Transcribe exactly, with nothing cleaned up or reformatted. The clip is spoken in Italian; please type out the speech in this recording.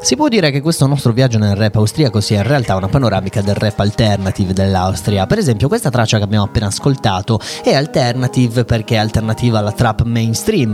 Si può dire che questo nostro viaggio nel rap austriaco sia in realtà una panoramica del rap alternative dell'Austria. Per esempio, questa traccia che abbiamo appena ascoltato è alternative perché è alternativa alla trap mainstream,